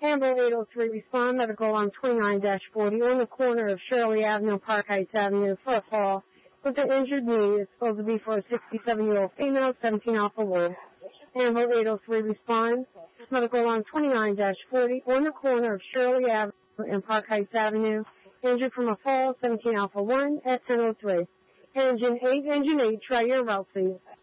Amber 803, respond medical on 29-40 on the corner of Shirley Avenue and Park Heights Avenue for a fall with an injured knee. It's supposed to be for a 67-year-old female, 17 Alpha 1. Amber 803, respond medical on 29-40 on the corner of Shirley Avenue and Park Heights Avenue, injured from a fall, 17 Alpha 1 at 10:03. Engine 8, try your route, please.